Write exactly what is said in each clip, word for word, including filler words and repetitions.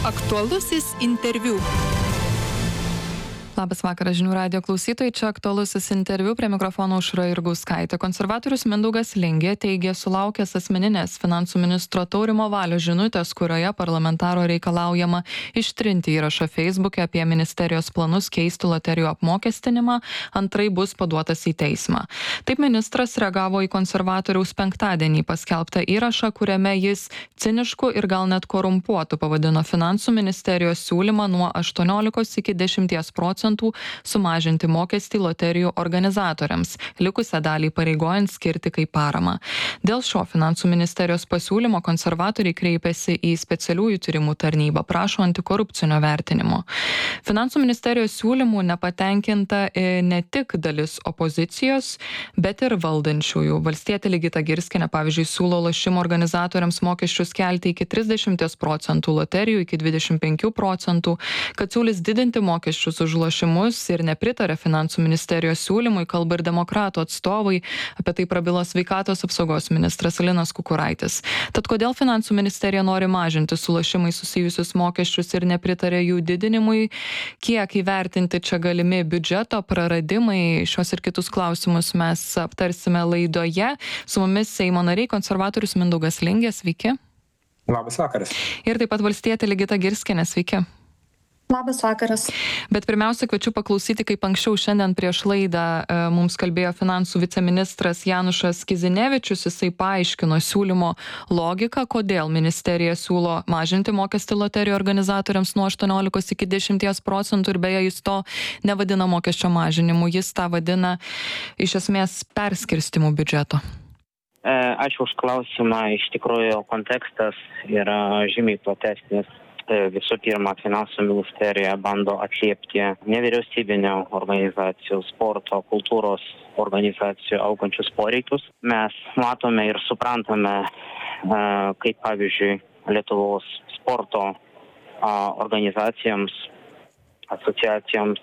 Aktualusis interviu. Labas vakaras, žinių radijo klausytojai, čia aktualusis interviu, prie mikrofono Aušra Jurgauskaitė. Konservatorius Mindaugas Lingė teigė sulaukęs asmeninės finansų ministro Taurimo Valio žinutės, kurioje parlamentaro reikalaujama ištrinti įrašą Facebook'e apie ministerijos planus keisti loterijų apmokestinimą, antrai bus paduotas į teismą. Taip ministras reagavo į konservatoriaus penktadienį paskelbtą įrašą, kuriame jis cinišku ir gal net korumpuotu pavadino finansų ministerijos siūlymą nuo aštuoniolikos iki dešimties procentų sumažinti mokestį loterijų organizatoriams, likusią dalį pareigojant skirti kaip paramą. Dėl šio finansų ministerijos pasiūlymo konservatoriai kreipėsi į specialiųjų tyrimų tarnybą, prašo antikorupcinio vertinimo. Finansų ministerijos siūlymų nepatenkinta ne tik dalis opozicijos, bet ir valdančiųjų. Valstietė Ligita Girskienė, pavyzdžiui, siūlo lošimo organizatoriams mokesčius kelti iki trisdešimt procentų, loterijų iki dvidešimt penkių procentų, kad siūlys didinti mokesčius už lošimus ir nepritarė finansų ministerijos siūlymui, kalba ir demokratų atstovai, apie tai prabilo sveikatos apsaugos ministras Linas Kukuraitis. Tad kodėl finansų ministerija nori mažinti su lošimais susijusius mokesčius ir nepritarė jų didinimui, kiek įvertinti čia galimi biudžeto praradimai, šios ir kitus klausimus mes aptarsime laidoje. Su mumis Seimo nariai konservatorius Mindaugas Lingė, sveiki. Labas vakaras. Ir taip pat valstietė Ligita Girskienė, sveiki. Labas vakaras. Bet pirmiausia, kviečiu paklausyti, kaip anksčiau šiandien prieš laidą e, mums kalbėjo finansų viceministras Janušas Kizinevičius. Jisai paaiškino siūlymo logiką, kodėl ministerija siūlo mažinti mokestį loterijų organizatoriams nuo aštuoniolikos iki dešimties procentų ir beje jis to nevadina mokesčio mažinimu, jis tą vadina iš esmės perskirstimu biudžeto. Ačiū už klausimą. Iš tikrųjų kontekstas yra žymiai platesnis. Visų pirma, finansų ministerija bando atliepti nevyriausybinių organizacijų, sporto, kultūros organizacijų augančius poreikius. Mes matome ir suprantame, kaip pavyzdžiui Lietuvos sporto organizacijoms, asociacijoms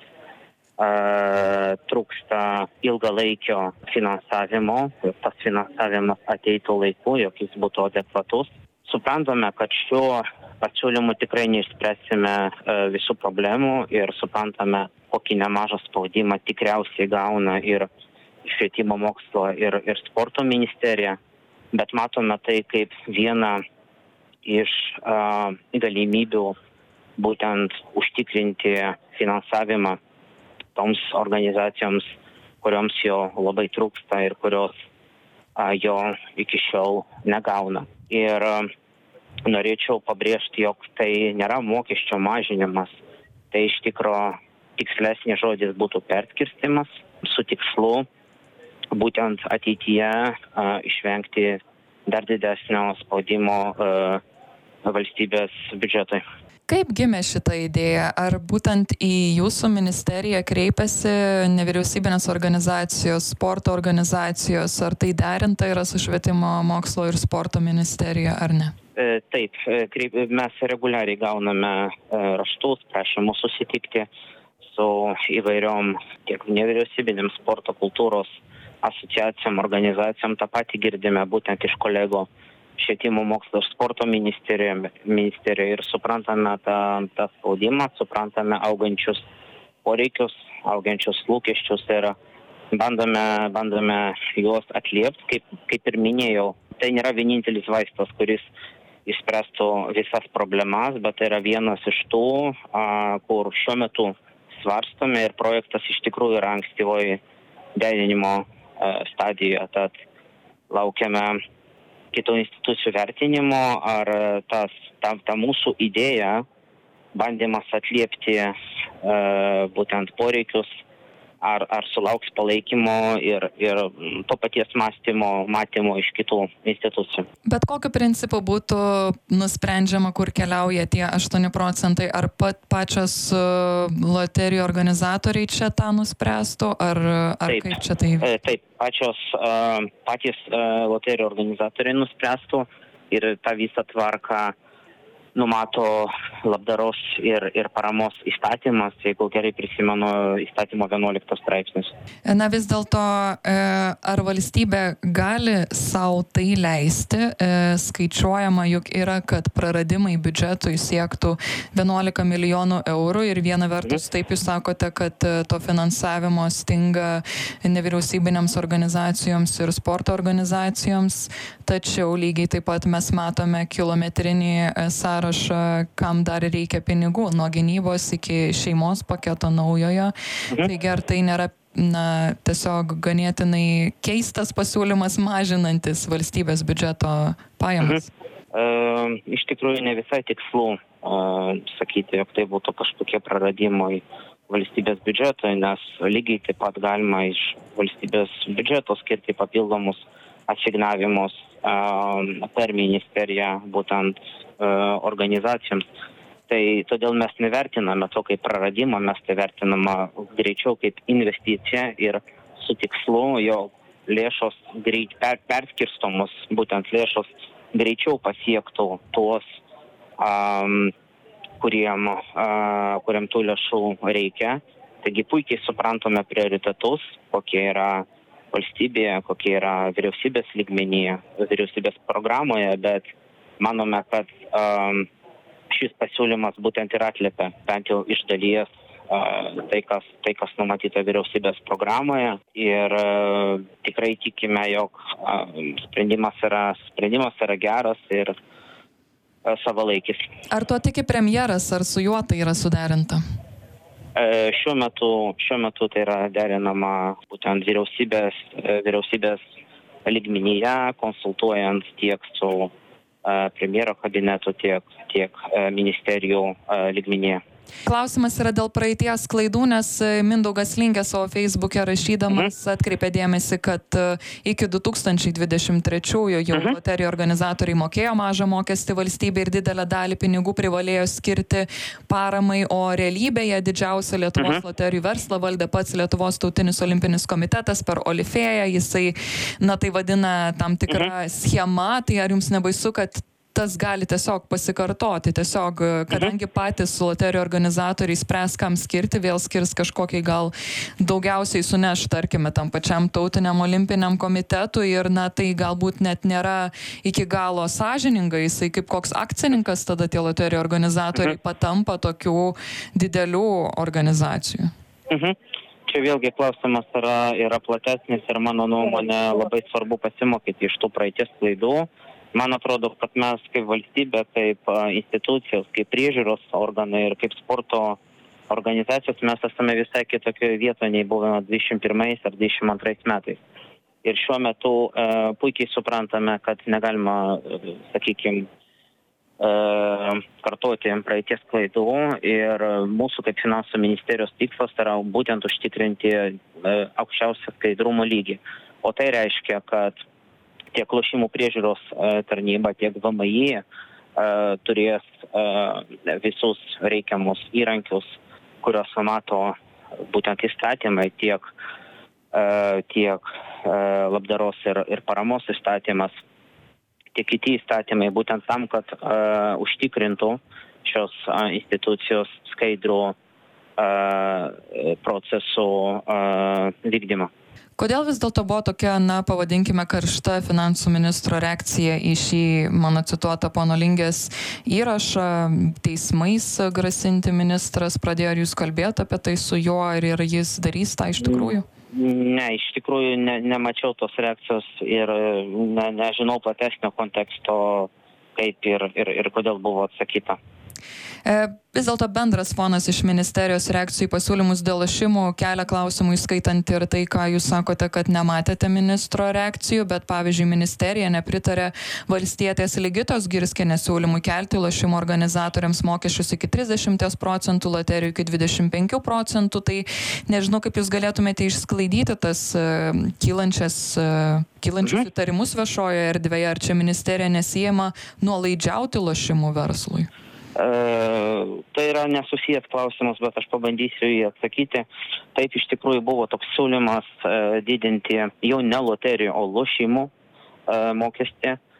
trūksta ilgalaikio finansavimo, tas finansavimas ateitų laiku, jog jis būtų adekvatus. Suprantame, kad šiuo pasiūlymu tikrai neišspręsime visų problemų ir suprantame, kokį nemažą spaudimą tikriausiai gauna ir švietimo mokslo ir, ir sporto ministerija, bet matome tai kaip vieną iš uh, galimybių būtent užtikrinti finansavimą toms organizacijoms, kurioms jo labai trūksta ir kurios uh, jo iki šiol negauna. Ir uh, norėčiau pabrėžti, jog tai nėra mokesčio mažinimas, tai iš tikro tikslesnis žodis būtų perskirstimas su tikslu būtent ateityje a, išvengti dar didesnio spaudimo a, valstybės biudžetui. Kaip gimė šita idėja? Ar būtent į jūsų ministeriją kreipėsi nevyriausybinės organizacijos, sporto organizacijos, ar tai derinta yra su švietimo mokslo ir sporto ministerija ar ne? Taip, mes reguliariai gauname raštus, prašymus susitikti su įvairiom tiek nevyriausybinėm sporto kultūros asociacijom, organizacijom. Ta pati girdime būtent iš kolego švietimo mokslo ir sporto ministerijoje ir suprantame tą, tą spaudimą, suprantame augančius poreikius, augančius lūkesčius ir bandome, bandome juos atliepti, kaip, kaip ir minėjau. Tai nėra vienintelis vaistas, kuris išspręstų visas problemas, bet tai yra vienas iš tų, a, kur šiuo metu svarstome ir projektas iš tikrųjų yra ankstyvoje derinimo stadijoje. Tad laukiame kitų institucijų vertinimo, ar tas, ta, ta mūsų idėja, bandymas atliepti a, būtent poreikius, Ar, ar sulauks palaikymo ir, ir to paties mąstymo, matymo iš kitų institucijų. Bet kokiu principu būtų nusprendžiama, kur keliauja tie aštuoni procentai? Ar pat pačios uh, loterijų organizatoriai čia tą nuspręstų? Ar, ar taip, kaip čia tai? Taip, pačios, uh, patys uh, loterijų organizatoriai nuspręstų ir tą visą tvarką numato labdaros ir, ir paramos įstatymas, jeigu gerai prisimenu, įstatymo vienuoliktas straipsnis. Na vis dėlto, ar valstybė gali savo tai leisti? Skaičiuojama juk yra, kad praradimai biudžetui siektų vienuolika milijonų eurų ir viena vertus, taip jūs sakote, kad to finansavimo stinga nevyriausybinėms organizacijoms ir sporto organizacijoms, tačiau lygiai taip pat mes matome kilometrinį sąrašą, kam dar reikia pinigų, nuo gynybos iki šeimos paketo naujojo. Mhm. Taigi ar tai nėra na, tiesiog ganėtinai keistas pasiūlymas mažinantis valstybės biudžeto pajamas? Mhm. E, iš tikrųjų ne visai tikslu e, sakyti, jog tai būtų kažkokie praradimai valstybės biudžetui, nes lygiai taip pat galima iš valstybės biudžeto skirti papildomus asignavimus e, per ministeriją būtent organizacijoms. Tai todėl mes nevertiname to kaip praradimą, mes tai vertiname greičiau kaip investiciją ir su tikslu, jog lėšos greit per, perskirstomos, būtent lėšos greičiau pasiektų tuos, um, kuriem, uh, kuriem tų lėšų reikia. Taigi puikiai suprantame prioritetus, kokie yra valstybėje, kokie yra vyriausybės lygmenyje, vyriausybės programoje, bet manome, kad um, šis pasiūlymas būtent ir atliepia bent jau iš dalies uh, tai, kas, tai, kas numatyta vyriausybės programoje ir uh, tikrai tikime, jog uh, sprendimas, yra, sprendimas yra geras ir uh, savalaikis. Ar to tiki premjeras, ar su juo tai yra suderinta? Uh, šiuo metu, šiuo metu tai yra derinama būtent vyriausybės, uh, vyriausybės lygmenyje, konsultuojant tiek su premjero kabinetų, tiek, tiek ministerijų lygmenyje. Klausimas yra dėl praeities klaidų, nes Mindaugas Lingė savo Facebook'e rašydamas mhm. atkreipė dėmesį, kad iki du tūkstančiai dvidešimt trečiųjų jau mhm. loterijų organizatoriai mokėjo mažą mokestį valstybei ir didelę dalį pinigų privalėjo skirti paramai, o realybėje didžiausią Lietuvos mhm. loterijų verslą valdė pats Lietuvos tautinis olimpinis komitetas per Olifėją. Jisai, na tai vadina tam tikrą mhm. schemą, tai ar jums nebaisu, kad tas gali tiesiog pasikartoti, tiesiog, kadangi patys loterijų organizatoriai spręs, kam skirti, vėl skirs kažkokiai gal daugiausiai suneš, tarkime, tam pačiam tautiniam olimpiniam komitetui ir, na, tai galbūt net nėra iki galo sąžininga, jisai kaip koks akcininkas tada tie loterijų organizatoriai mhm. patampa tokių didelių organizacijų. Mhm. Čia vėlgi klausimas yra, yra platesnis ir mano nuomonė labai svarbu pasimokyti iš tų praeities klaidų. Man atrodo, kad mes kaip valstybė, kaip institucijos, kaip priežiūros organai ir kaip sporto organizacijos, mes esame visai kitokioje vietoje nei buvome dvidešimt pirmais ar dvidešimt antrais metais. Ir šiuo metu e, puikiai suprantame, kad negalima, sakykime, e, kartoti praeities klaidų ir mūsų kaip finansų ministerijos tikslas yra būtent užtikrinti e, aukščiausią skaidrumo lygį. O tai reiškia, kad tiek lošimų priežiūros e, tarnyba, tiek V M I e, turės e, visus reikiamus įrankius, kuriuos numato būtent įstatymai, tiek, e, tiek e, labdaros ir, ir paramos įstatymas, tiek kiti įstatymai, būtent tam, kad e, užtikrintų šios e, institucijos skaidrų e, procesų e, vykdymą. Kodėl vis dėlto buvo tokia, na, pavadinkime, karšta finansų ministro reakcija į šį mano cituotą pono Lingės įrašą? Teismais grasinti ministras pradėjo, ar jūs kalbėjote apie tai su juo ir, ir jis darys tą iš tikrųjų? Ne, iš tikrųjų ne, nemačiau tos reakcijos ir ne, nežinau platesnio konteksto, kaip ir, ir, ir kodėl buvo atsakyta. Vis dėlto bendras fonas iš ministerijos reakcijų į pasiūlymus dėl lošimų kelia klausimų, įskaitant ir tai, ką jūs sakote, kad nematėte ministro reakcijų, bet pavyzdžiui, ministerija nepritarė valstietės Ligitos Girskienės siūlymui kelti lošimų organizatoriams mokesčius iki trisdešimties procentų, loterijų iki dvidešimt penkių procentų. Tai nežinau, kaip jūs galėtumėte išsklaidyti tas uh, kylančias, uh, kylančius įtarimus viešojoje erdvėje, ar čia ministerija nesijama nuolaidžiauti lošimų verslui? Uh, tai yra nesusijęs klausimas, bet aš pabandysiu jį atsakyti. Taip, iš tikrųjų buvo toks siūlymas uh, didinti jau ne loterijų, o lošimų uh, mokestį.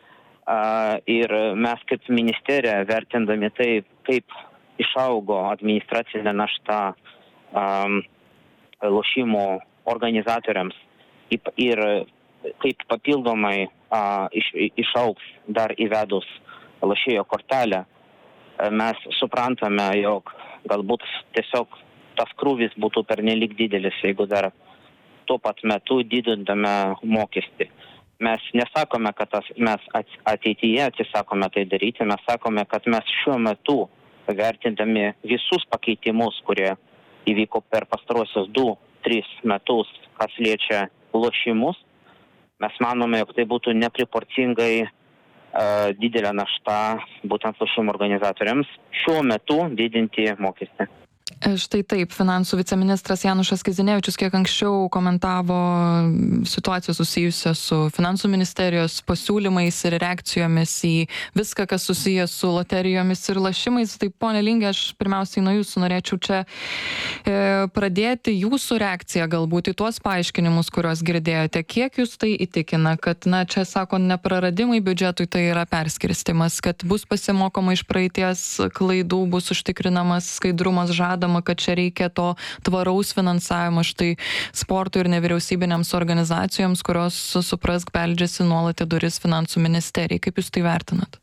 Ir mes kaip ministerija, vertindami tai, kaip išaugo administracinė našta um, lošimų organizatoriams ir kaip papildomai uh, iš, išaugs dar įvedus lošėjo kortelę, mes suprantame, jog galbūt tiesiog tas krūvis būtų pernelyg didelis, jeigu dar tuo pat metu didindame mokestį. Mes nesakome, kad tas, mes ateityje atsisakome tai daryti, mes sakome, kad mes šiuo metu vertindami visus pakeitimus, kurie įvyko per pastarosius du tris metus, kas liečia lošimus, mes manome, jog tai būtų neproporcingai uh, didelė našta būtent lošimų organizatoriams šiuo metu didinti mokestį. Štai taip, finansų viceministras Janušas Kizinevičius kiek anksčiau komentavo situaciją susijusią su finansų ministerijos pasiūlymais ir reakcijomis į viską, kas susijęs su loterijomis ir lošimais. Tai, pone Linge, aš pirmiausiai nuo jūsų norėčiau čia e, pradėti jūsų reakciją galbūt į tuos paaiškinimus, kuriuos girdėjote. Kiek jūs tai įtikina, kad, na, čia sako, nepraradimai biudžetui, tai yra perskirstimas, kad bus pasimokoma iš praeities klaidų, bus užtikrinamas skaidrumas, žadama, kad čia reikia to tvaraus finansavimo štai sportui ir nevyriausybinėms organizacijoms, kurios, suprask, beldžiasi nuolat į duris finansų ministerijai. Kaip jūs tai vertinat?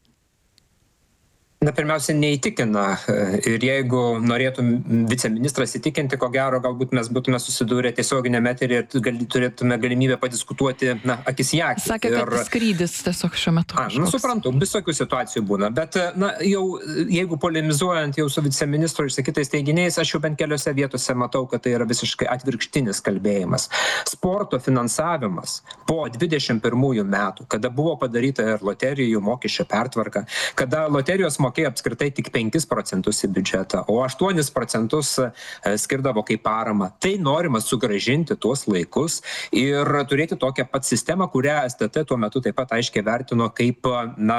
Na, pirmiausia, neįtikina. Ir jeigu norėtum viceministras įtikinti, ko gero, galbūt mes būtume susidūrę tiesioginėme eteryje ir gal, turėtume galimybę padiskutuoti, na, akis į akį. Sakė, kad ir... skrydis tiesiog šiuo metu. A, nu, suprantu, visokių situacijų būna. Bet, na, jau, jeigu polemizuojant jau su viceministro išsakytais teiginiais, aš jau bent keliose vietose matau, kad tai yra visiškai atvirkštinis kalbėjimas. Sporto finansavimas po dvidešimt pirmųjų metų, kada buvo padaryta ir loterijų mokesčio pertvarka, kada loterijos mokesčio mokėjo apskritai tik penkis procentus į biudžetą, o aštuonis procentus skirdavo kaip parama. Tai norima sugrąžinti tuos laikus ir turėti tokią pat sistemą, kurią S T T tuo metu taip pat aiškiai vertino kaip, na,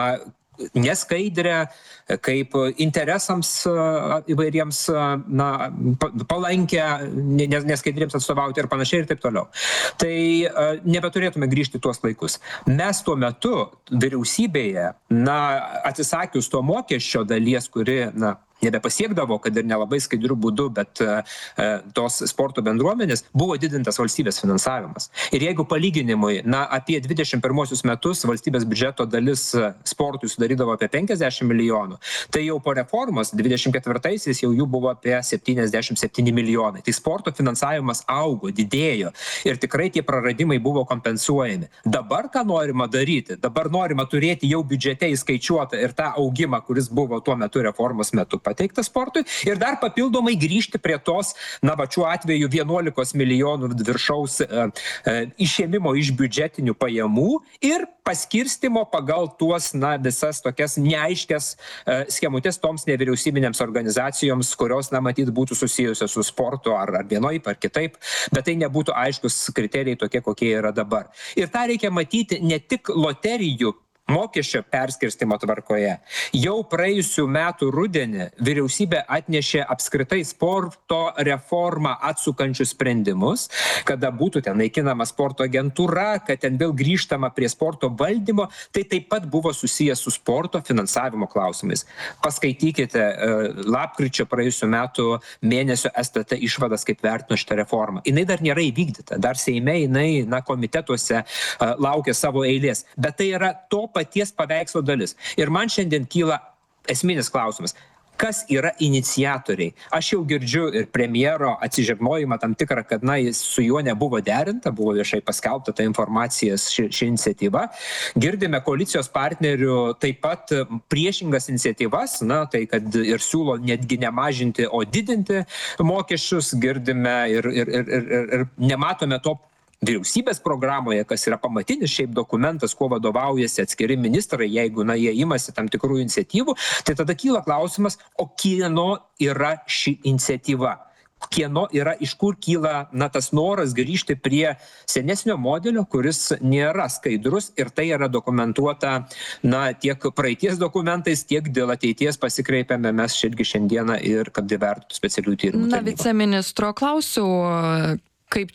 neskaidrę, kaip interesams įvairiems, na, palankę, neskaidriems atstovauti ir panašiai ir taip toliau. Tai nebeturėtume grįžti tuos laikus. Mes tuo metu vyriausybėje, na, atsisakius to mokesčio dalies, kuri, na, nebepasiekdavo, kad ir nelabai skaidrių būdų, bet e, tos sporto bendruomenės, buvo didintas valstybės finansavimas. Ir jeigu palyginimui, na, apie dvidešimt pirmuosius metus valstybės biudžeto dalis sportui sudarydavo apie penkiasdešimt milijonų, tai jau po reformos dvidešimt ketvirtaisiais jau jų buvo apie septyniasdešimt septyni milijonai. Tai sporto finansavimas augo, didėjo ir tikrai tie praradimai buvo kompensuojami. Dabar ką norima daryti? Dabar norima turėti jau biudžete įskaičiuotą ir tą augimą, kuris buvo tuo metu reformos metu pateiktas sportui ir dar papildomai grįžti prie tos, na, va, šiuo atveju vienuolikos milijonų viršaus e, e, išėmimo iš biudžetinių pajamų ir paskirstimo pagal tuos, na, visas tokias neaiškias e, schemutės toms nevyriausybinėms organizacijoms, kurios, na, matyt, būtų susijusios su sportu ar, ar vienaip ar kitaip, bet tai nebūtų aiškus kriterijai tokie, kokie yra dabar. Ir tą reikia matyti ne tik loterijų mokesčio perskirstimo tvarkoje. Jau praėjusių metų rudenį vyriausybė atnešė apskritai sporto reformą atsukančius sprendimus, kada būtų ten naikinama sporto agentūra, kad ten vėl grįžtama prie sporto valdymo, tai taip pat buvo susijęs su sporto finansavimo klausimais. Paskaitykite lapkričio praėjusių metų mėnesio S T T išvadas, kaip vertino šitą reformą. Jinai dar nėra įvykdyta, dar Seime jinai, na, komitetuose uh, laukia savo eilės, bet tai yra to paties paveikslo dalis. Ir man šiandien kyla esminis klausimas. Kas yra iniciatoriai? Aš jau girdžiu ir premjero atsižegnojimą tam tikrą, kad, na, jis su juo nebuvo derinta, buvo viešai paskelbta ta informacija, ši, ši iniciatyva. Girdime koalicijos partnerių taip pat priešingas iniciatyvas, na, tai kad ir siūlo netgi nemažinti, o didinti mokesčius. Girdime ir, ir, ir, ir, ir nematome to vyriausybės programoje, kas yra pamatinis šiaip dokumentas, kuo vadovaujasi atskiri ministrai, jeigu, na, jie imasi tam tikrų iniciatyvų, tai tada kyla klausimas, o kieno yra ši iniciatyva? Kieno yra, iš kur kyla, na, tas noras grįžti prie senesnio modelio, kuris nėra skaidrus ir tai yra dokumentuota, na, tiek praeities dokumentais, tiek dėl ateities pasikreipiame mes irgi šiandieną ir kad įvertintų specialių tyrimų tarnybą. Na, viceministro klausiau, kaip čia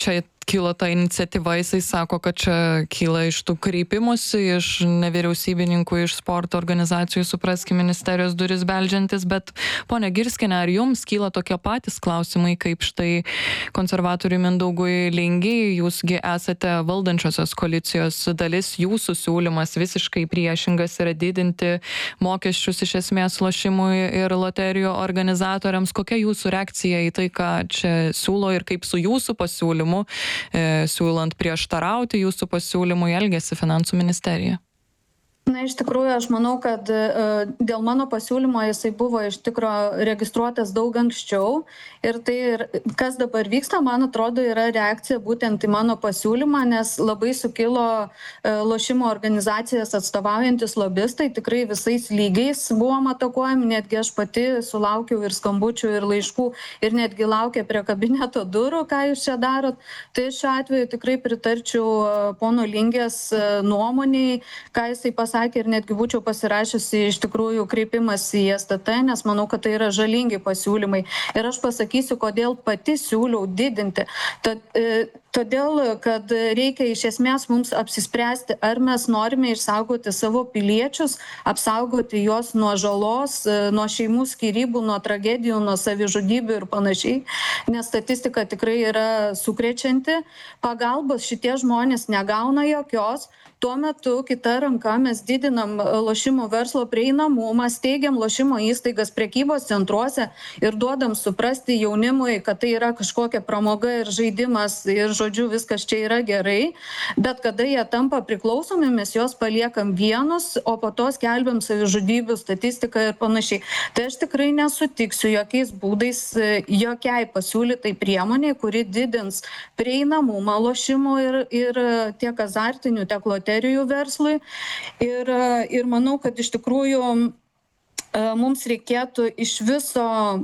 kilo ta iniciatyva, jisai sako, kad čia kyla iš tų kreipimųsi, iš nevyriausybininkų, iš sporto organizacijų, supraskime, ministerijos duris beldžiantis, bet ponia Girskiene, ar jums kyla tokie patys klausimai, kaip štai konservatoriui Mindaugui Lingiai, jūsgi esate valdančiosios koalicijos dalis, jūsų siūlymas visiškai priešingas yra didinti mokesčius iš esmės lošimui ir loterijų organizatoriams. Kokia jūsų reakcija į tai, ką čia siūlo ir kaip su jūsų pasiūlymu, e, siūlant prieštarauti jūsų pasiūlymui, elgiasi Finansų ministerija? Na, iš tikrųjų, aš manau, kad uh, dėl mano pasiūlymo jisai buvo iš tikro registruotas daug anksčiau ir tai, ir, kas dabar vyksta, man atrodo, yra reakcija būtent į mano pasiūlymą, nes labai sukilo uh, lošimo organizacijas atstovaujantis lobistai, tikrai visais lygiais buvom atakuojami, netgi aš pati sulaukiau ir skambučių, ir laiškų, ir netgi laukia prie kabineto durų, ką jūs čia darot. Tai šiuo atveju tikrai pritarčiau uh, pono Lingės uh, nuomoniai, ką jisai pasakė. Ir netgi būčiau pasirašiusi iš tikrųjų kreipimas į S T T, nes manau, kad tai yra žalingi pasiūlymai. Ir aš pasakysiu, kodėl pati siūliau didinti. Tad, e, todėl, kad reikia iš esmės mums apsispręsti, ar mes norime išsaugoti savo piliečius, apsaugoti juos nuo žalos, nuo šeimų skyrybų, nuo tragedijų, nuo savižudybių ir panašiai. Nes statistika tikrai yra sukrečianti. Pagalbos šitie žmonės negauna jokios. Tuo metu kita ranka mes didinam lošimo verslo prieinamumą, steigiam lošimo įstaigas prekybos centruose ir duodam suprasti jaunimui, kad tai yra kažkokia pramoga ir žaidimas ir žodžiu viskas čia yra gerai, bet kada jie tampa priklausomi, mes juos paliekam vienus, o po to skelbiam savižudybių statistiką ir panašiai. Tai aš tikrai nesutiksiu jokiais būdais jokiai pasiūlytai priemoniai, kuri didins prieinamumą lošimo ir, ir tiek azartinių, tiek loterijų verslui. Ir, ir manau, kad iš tikrųjų mums reikėtų iš viso,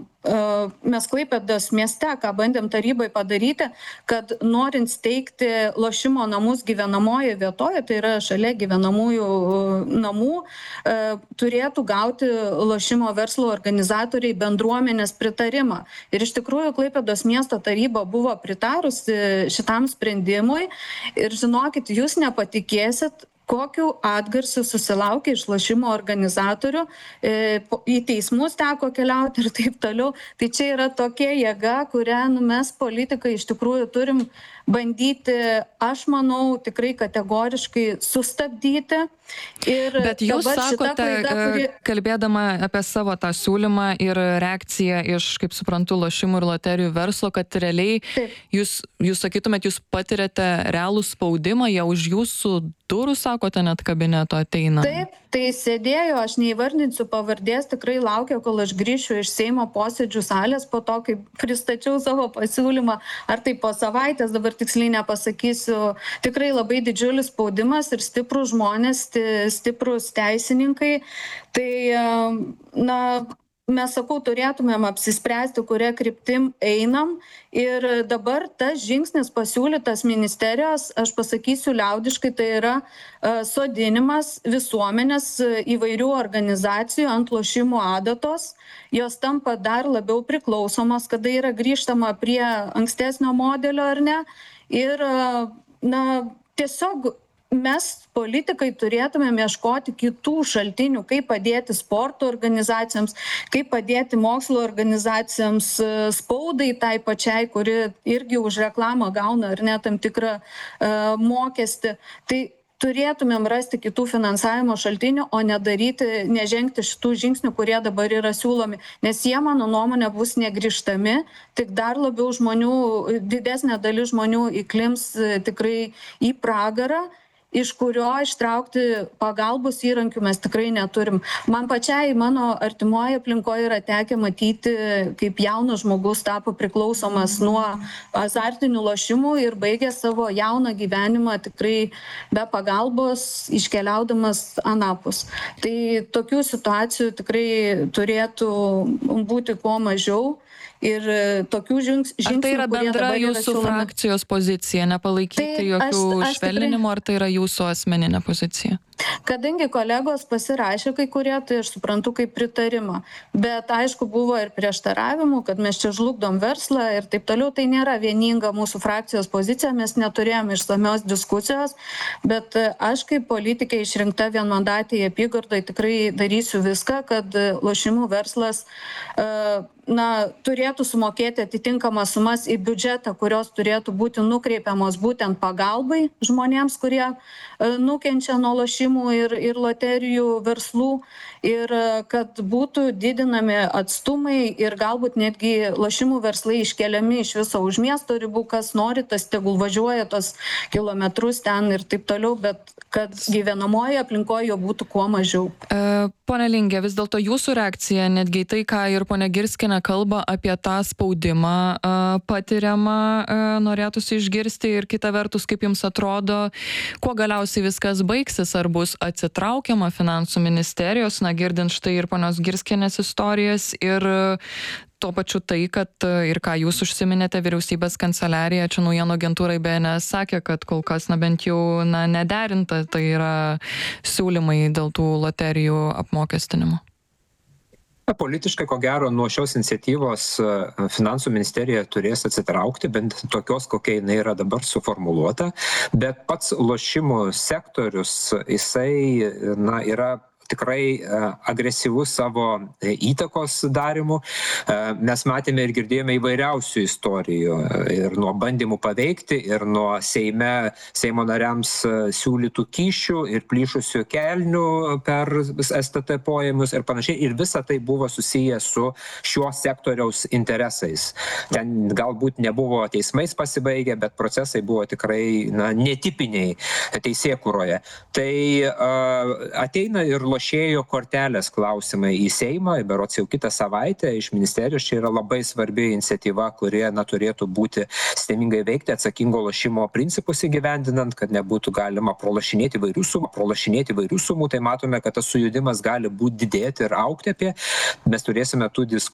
mes Klaipėdos mieste, ką bandėm tarybai padaryti, kad norint steigti lošimo namus gyvenamoje vietoje, tai yra šalia gyvenamųjų namų, turėtų gauti lošimo verslo organizatoriai bendruomenės pritarimą. Ir iš tikrųjų Klaipėdos miesto taryba buvo pritarusi šitam sprendimui ir žinokit, jūs nepatikėsit, kokiu atgarsiu susilaukia iš lošimo organizatorių, e, į teismus teko keliauti ir taip toliau. Tai čia yra tokia jėga, kurią nu, mes politikai iš tikrųjų turim bandyti, aš manau, tikrai kategoriškai sustabdyti. Ir bet jūs sakote, klaida, kuri... kalbėdama apie savo tą siūlymą ir reakciją iš, kaip suprantu, lošimų ir loterijų verslo, kad realiai jūs, jūs sakytumėt, jūs patiriate realų spaudimą, jie už jūsų durų, sakote, net kabineto ateina. Taip, tai sėdėjo, aš neįvardinsiu pavardės, tikrai laukia, kol aš grįšiu iš Seimo posėdžių salės po to, kai pristačiau savo pasiūlymą, ar tai po savaitės, dabar tiksliai nepasakysiu, tikrai labai didžiulis spaudimas ir stiprus žmonės, stiprus teisininkai. Tai, na, mes, sakau, turėtumėm apsispręsti, kuria kryptim einam. Ir dabar tas žingsnis pasiūlytas ministerijos, aš pasakysiu liaudiškai, tai yra uh, sodinimas visuomenės įvairių organizacijų ant lošimų adatos. Jos tampa dar labiau priklausomos, kada yra grįžtama prie ankstesnio modelio ar ne. Ir, uh, na, tiesiog mes, politikai, turėtumėm ieškoti kitų šaltinių, kaip padėti sporto organizacijoms, kaip padėti mokslo organizacijoms, spaudai tai pačiai, kuri irgi už reklamą gauna ar ne tam tikrą uh, mokestį. Tai turėtumėm rasti kitų finansavimo šaltinių, o nedaryti, nežengti šitų žingsnių, kurie dabar yra siūlomi. Nes jie, mano nuomonė, bus negrįžtami, tik dar labiau žmonių, didesnė dalis žmonių įklims tikrai į pragarą, iš kurio ištraukti pagalbos įrankių mes tikrai neturim. Man pačiai, mano artimoje aplinkoje yra tekę matyti, kaip jaunas žmogus tapo priklausomas nuo azartinių lošimų ir baigė savo jauną gyvenimą tikrai be pagalbos, iškeliaudamas anapus. Tai tokių situacijų tikrai turėtų būti kuo mažiau. Ir tokių žingsnių... Ar tai yra bendra jūsų frakcijos pozicija, nepalaikyti tai jokių aš, aš švelninimo, tikrai... ar tai yra jūsų asmeninė pozicija? Kadangi kolegos pasirašė kai kurie, tai aš suprantu kaip pritarimą. Bet aišku, buvo ir prieštaravimų, kad mes čia žlugdom verslą ir taip toliau. Tai nėra vieninga mūsų frakcijos pozicija, mes neturėjome išsamios diskusijos, bet aš kaip politikė išrinkta vienmandatėje apygardoje tikrai darysiu viską, kad lošimų verslas na, turėtų sumokėti atitinkamas sumas į biudžetą, kurios turėtų būti nukreipiamos būtent pagalbai žmonėms, kurie nukenčia nuo lošimų ir, ir loterijų verslų, ir kad būtų didinami atstumai ir galbūt netgi lošimų verslai iškeliami iš viso už miesto ribų, kas nori, tas tegul važiuoja tos kilometrus ten ir taip toliau, bet kad gyvenamoje aplinkoje jo būtų kuo mažiau. E, pone Linge, vis dėlto jūsų reakcija, netgi tai, ką ir pone Girskienė kalba apie tą spaudimą e, patiriamą, e, norėtųsi išgirsti ir kita vertus, kaip jums atrodo, kuo galiausiai viskas baigsis, ar bus atsitraukiama finansų ministerijos, na girdint štai ir ponios Girskienės istorijas ir tuo pačiu tai, kad ir ką jūs užsiminėte, vyriausybės kanceliarija, čia naujienų agentūrai B N S sakė, kad kol kas, na bent jau, na nederinta, tai yra siūlymai dėl tų loterijų apmokestinimo. Politiškai, ko gero, nuo šios iniciatyvos finansų ministerija turės atsitraukti, bent tokios, kokia jinai yra dabar suformuluota, bet pats lošimų sektorius, jisai, na, yra tikrai agresyvus savo įtakos darimu. Mes matėme ir girdėjome įvairiausių istorijų ir nuo bandymų paveikti, ir nuo Seime, Seimo nariams siūlytų kyšių ir plyšusių kelnių per S T T poėmius ir panašiai. Ir visa tai buvo susiję su šio sektoriaus interesais. Ten galbūt nebuvo teismais pasibaigę, bet procesai buvo tikrai na, netipiniai teisėkūroje. Tai uh, ateina ir lošėjo kortelės klausimai į Seimą, berods jau kitą savaitę iš ministerijos. Čia yra labai svarbi iniciatyva, kurie na, turėtų būti sistemingai veikti, atsakingo lošimo principus įgyvendinant, kad nebūtų galima pralošinėti įvairių sumų, pralošinėti įvairių sumų. Tai matome, kad tas sujudimas gali būti didėti ir aukti apie. Mes turėsime tų diskusijų